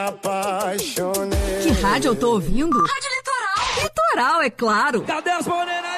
Apaixonei. Que rádio eu tô ouvindo? Rádio Litoral. Litoral, é claro. Cadê as morenas?